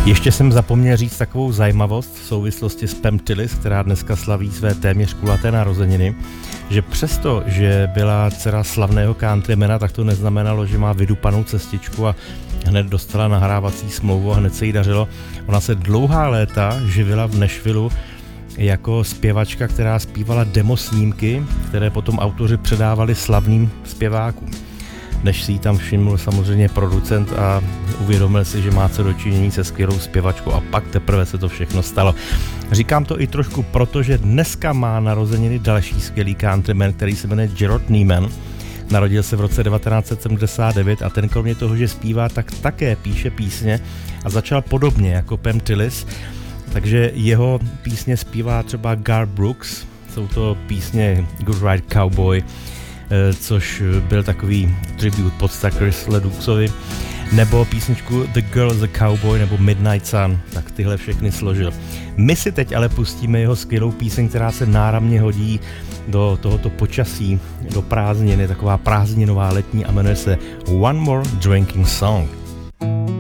Ještě jsem zapomněl říct takovou zajímavost v souvislosti s Pam Tillis, která dneska slaví své téměř kulaté narozeniny, že přesto, že byla dcera slavného countrymana, tak to neznamenalo, že má vydupanou cestičku a hned dostala nahrávací smlouvu a hned se jí dařilo. Ona se dlouhá léta živila v Nashvillu jako zpěvačka, která zpívala demo snímky, které potom autoři předávali slavným zpěvákům. Než si ji tam všiml samozřejmě producent a uvědomil si, že má co dočinění se skvělou zpěvačkou, a pak teprve se to všechno stalo. Říkám to i trošku proto, že dneska má narozeniny další skvělý countryman, který se jmenuje Gerard Niemann. Narodil se v roce 1979 a ten kromě toho, že zpívá, tak také píše písně a začal podobně jako Pam Tillis. Takže jeho písně zpívá třeba Garth Brooks, jsou to písně Good Ride Cowboy, což byl takový tribut podsta Chris Ledoux-ovi, nebo písničku The Girl is a Cowboy nebo Midnight Sun, tak tyhle všechny složil. My si teď ale pustíme jeho skvělou píseň, která se náramně hodí do tohoto počasí, do prázdniny, taková prázdninová letní, a jmenuje se One More Drinking Song.